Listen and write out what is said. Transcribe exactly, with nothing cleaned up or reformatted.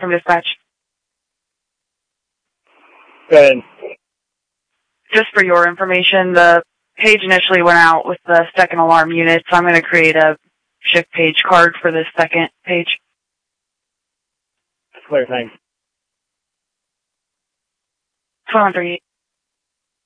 from dispatch. Go ahead. Just for your information, the page initially went out with the second alarm unit, so I'm going to create a shift page card for this second page. Clear, thanks. two one three eight.